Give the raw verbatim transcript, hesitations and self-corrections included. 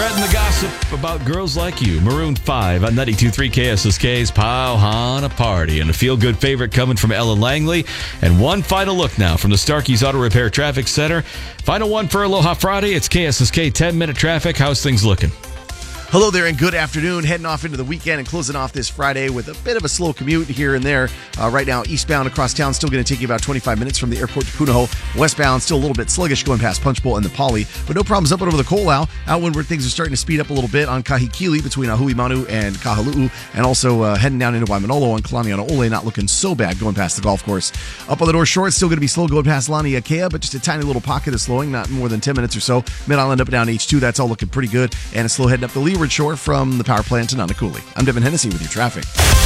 spreading the gossip about girls like you. Maroon five on ninety-two point three K S S K's Powhana Party. And a feel-good favorite coming from Ellen Langley. And one final look now from the Starkey's Auto Repair Traffic Center. Final one for Aloha Friday. It's K S S K ten-minute traffic. How's things looking? Hello there and good afternoon. Heading off into the weekend and closing off this Friday with a bit of a slow commute here and there. Uh, right now, eastbound across town, still going to take you about twenty-five minutes from the airport to Punahou. Westbound, still a little bit sluggish going past Punch Bowl and the Poly, but no problems up and over the Kolau. Out windward, things are starting to speed up a little bit on Kahikili between Ahui Manu and Kahaluu, and also uh, heading down into Waimanolo on Kalaniana Ole, not looking so bad going past the golf course. Up on the North Shore, it's still going to be slow going past Lani Akea, but just a tiny little pocket of slowing, not more than ten minutes or so. Mid-Island up and down H two, that's all looking pretty good, and a slow heading up the Leeward Shore from the power plant to Nanakuli. I'm Devin Hennessy with your traffic.